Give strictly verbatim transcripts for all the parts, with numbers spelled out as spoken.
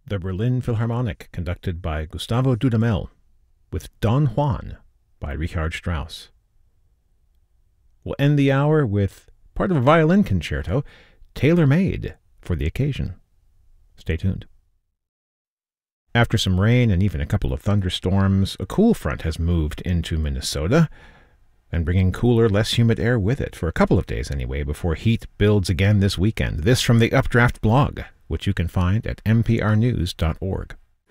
the Berlin Philharmonic, conducted by Gustavo Dudamel, with Don Juan by Richard Strauss. We'll end the hour with part of a violin concerto, tailor-made for the occasion. Stay tuned. After some rain and even a couple of thunderstorms, a cool front has moved into Minnesota, and bringing cooler, less humid air with it, for a couple of days anyway, before heat builds again this weekend. This from the Updraft blog, which you can find at n p r news dot org.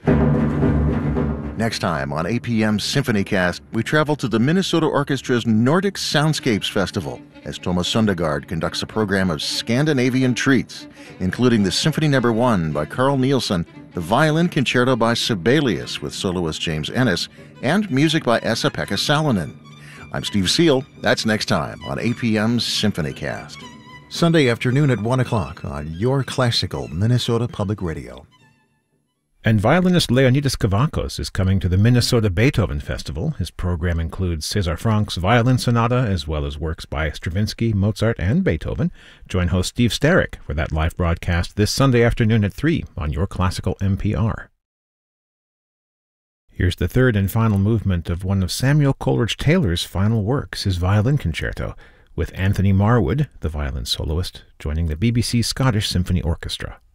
Next time on A P M's SymphonyCast, we travel to the Minnesota Orchestra's Nordic Soundscapes Festival as Thomas Sundergaard conducts a program of Scandinavian treats, including the Symphony Number One by Carl Nielsen, the Violin Concerto by Sibelius with soloist James Ennis, and music by Esa-Pekka Salonen. I'm Steve Seal. That's next time on A P M's SymphonyCast. Sunday afternoon at one o'clock on Your Classical Minnesota Public Radio. And violinist Leonidas Kavakos is coming to the Minnesota Beethoven Festival. His program includes César Franck's Violin Sonata, as well as works by Stravinsky, Mozart, and Beethoven. Join host Steve Starrick for that live broadcast this Sunday afternoon at three on Your Classical M P R. Here's the third and final movement of one of Samuel Coleridge Taylor's final works, his Violin Concerto, with Anthony Marwood, the violin soloist, joining the B B C Scottish Symphony Orchestra.